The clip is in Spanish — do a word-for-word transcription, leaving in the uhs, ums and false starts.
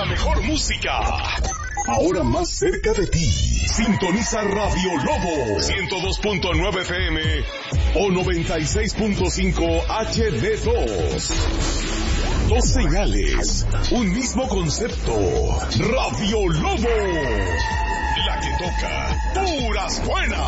mejor música. Ahora más cerca de ti. Sintoniza Radio Lobo ciento dos punto nueve F M o noventa y seis punto cinco H D dos. Dos señales, un mismo concepto. Radio Lobo, la que toca puras buenas.